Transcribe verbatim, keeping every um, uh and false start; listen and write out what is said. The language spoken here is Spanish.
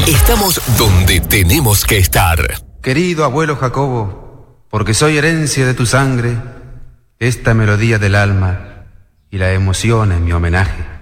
Estamos donde tenemos que estar. Querido abuelo Jacobo, porque soy herencia de tu sangre, esta melodía del alma y la emoción en mi homenaje.